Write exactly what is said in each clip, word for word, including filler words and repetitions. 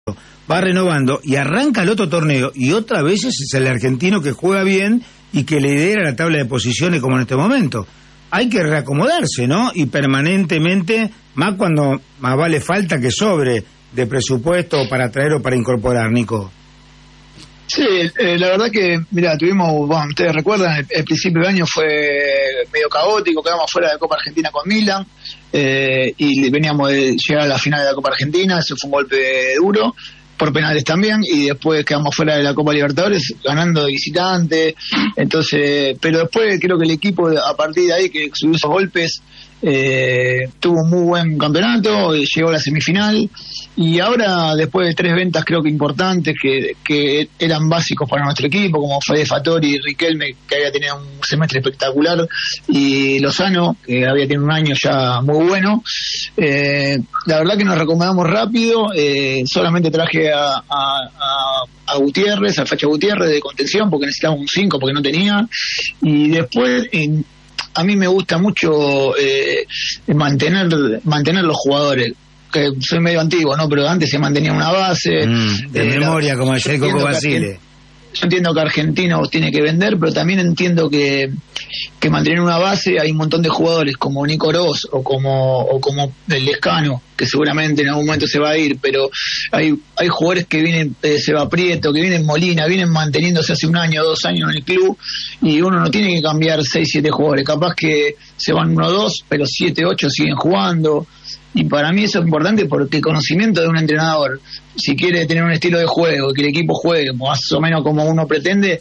va renovando y arranca el otro torneo y otra vez es el argentino que juega bien y que lidera la tabla de posiciones como en este momento. Hay que reacomodarse, ¿no? Y permanentemente, más cuando más vale falta que sobre de presupuesto para traer o para incorporar, Nico. Sí, eh, la verdad que, mira, tuvimos, bueno, ustedes recuerdan, el, el principio del año fue medio caótico, quedamos fuera de Copa Argentina con Milan, eh, y veníamos de llegar a la final de la Copa Argentina, eso fue un golpe duro, por penales también, y después quedamos fuera de la Copa Libertadores, ganando de visitante, entonces, pero después creo que el equipo, a partir de ahí, que subió esos golpes, eh, tuvo un muy buen campeonato, llegó a la semifinal, y ahora después de tres ventas creo que importantes que, que eran básicos para nuestro equipo, como Fede Fattori y Riquelme, que había tenido un semestre espectacular, y Lozano, que había tenido un año ya muy bueno, eh, la verdad que nos recomendamos rápido, eh, solamente traje a, a, a, a Gutiérrez, a Facha Gutiérrez de contención, porque necesitaba un cinco porque no tenía, y después en a mí me gusta mucho eh, mantener mantener los jugadores, que soy medio antiguo, ¿no? Pero antes se mantenía una base. Mm, de eh, memoria, la, como decía el Coco Basile. Yo entiendo que Argentinos tiene que vender, pero también entiendo que, que mantener una base, hay un montón de jugadores como Nico Oroz o como, o como el Lescano, que seguramente en algún momento se va a ir, pero hay hay jugadores que vienen, eh, Seba Prieto, que vienen Molina, vienen manteniéndose hace un año o dos años en el club, y uno no tiene que cambiar seis, siete jugadores, capaz que se van uno o dos, pero siete, ocho siguen jugando. Y para mí eso es importante porque el conocimiento de un entrenador, si quiere tener un estilo de juego, que el equipo juegue más o menos como uno pretende,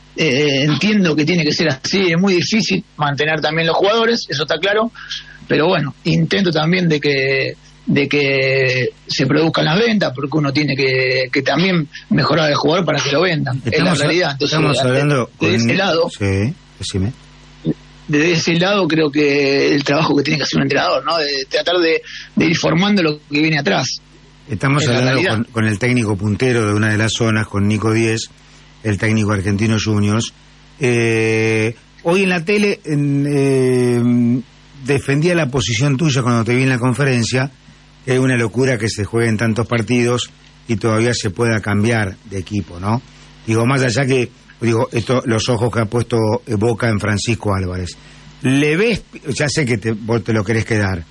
eh, entiendo que tiene que ser así. Es muy difícil mantener también los jugadores, eso está claro, pero bueno, intento también de que de que se produzcan las ventas, porque uno tiene que, que también mejorar el jugador para que lo vendan. Es la realidad. Entonces, estamos hablando de, de ese lado. Sí, decime. Desde ese lado creo que el trabajo que tiene que hacer un entrenador, ¿no? De tratar de, de ir formando lo que viene atrás. Estamos hablando con, con el técnico puntero de una de las zonas, con Nico Díez, el técnico argentino Juniors. Eh, hoy en la tele en, eh, defendía la posición tuya cuando te vi en la conferencia, que es una locura que se jueguen tantos partidos y todavía se pueda cambiar de equipo, ¿no? Digo, más allá que digo, esto, los ojos que ha puesto Boca en Francisco Álvarez. ¿Le ves, ya sé que te, vos te lo querés quedar,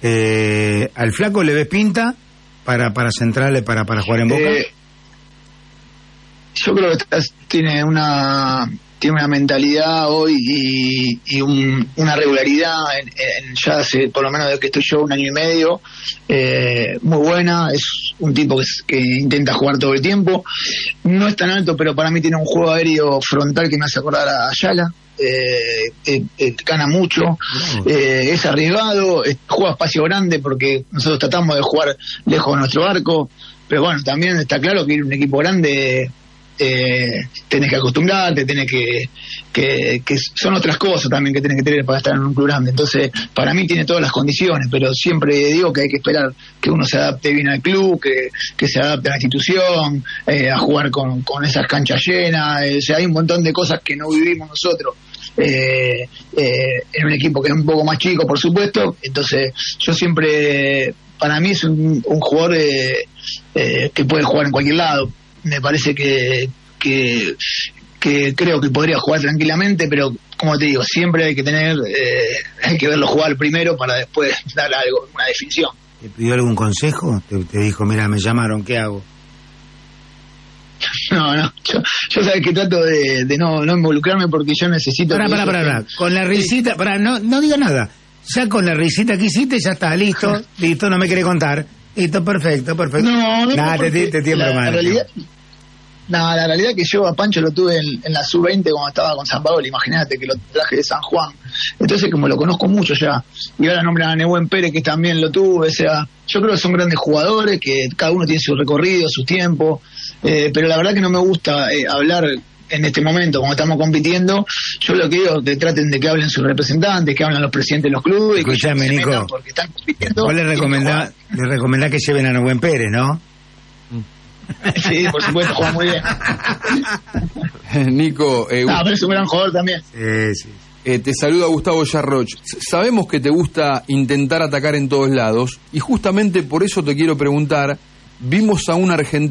eh, al flaco le ves pinta para para centrarle, para, para jugar en Boca? Eh, yo creo que tiene una tiene una mentalidad hoy y, y un, una regularidad en, en ya hace por lo menos desde que estoy yo un año y medio, eh, muy buena. Es un tipo que, que intenta jugar todo el tiempo, no es tan alto, pero para mí tiene un juego aéreo frontal que me hace acordar a Ayala. Eh, eh, eh, gana mucho, eh, es arriesgado, eh, juega espacio grande porque nosotros tratamos de jugar lejos de nuestro arco, pero bueno, también está claro que ir a un equipo grande Eh, tenés que acostumbrarte, tenés que, que que son otras cosas también que tenés que tener para estar en un club grande. Entonces para mí tiene todas las condiciones, pero siempre digo que hay que esperar que uno se adapte bien al club, que, que se adapte a la institución, eh, a jugar con, con esas canchas llenas, eh, o sea, hay un montón de cosas que no vivimos nosotros eh, eh, en un equipo que es un poco más chico, por supuesto. Entonces yo siempre, para mí es un, un jugador eh, eh, que puede jugar en cualquier lado. Me parece que, que que creo que podría jugar tranquilamente, pero como te digo, siempre hay que tener, eh, hay que verlo jugar primero para después dar algo, una definición. ¿Te pidió algún consejo? ¿Te, te dijo, mira, me llamaron, ¿qué hago? No, no, yo, yo sabes que trato de, de no, no involucrarme porque yo necesito... Pará, pará, pará, pará, con la risita, pará, no, no diga nada, ya con la risita que hiciste ya está, listo, listo, no me quiere contar. Listo, perfecto, perfecto. No, no, Nada, te, te tiemblo la, mal. La realidad, no, la realidad que yo a Pancho lo tuve en, en la sub veinte cuando estaba con San Paolo, imagínate que lo traje de San Juan. Entonces, como lo conozco mucho ya, y ahora nombran a Nehuen Pérez, que también lo tuve, o sea, yo creo que son grandes jugadores, que cada uno tiene su recorrido, su tiempo, eh, pero la verdad que no me gusta eh, hablar en este momento, como estamos compitiendo. Yo lo que digo, que traten de que hablen sus representantes, que hablen los presidentes de los clubes. Escuchame, que Nico, porque están compitiendo. Vos le recomendás, le recomendás que lleven a Nehuen Pérez, ¿no? Sí, por supuesto, juega muy bien. Nico, eh, ah, pero es un gran jugador también. Sí, sí. Eh, te saluda Gustavo Yarroch. Sabemos que te gusta intentar atacar en todos lados y justamente por eso te quiero preguntar vimos a un argentino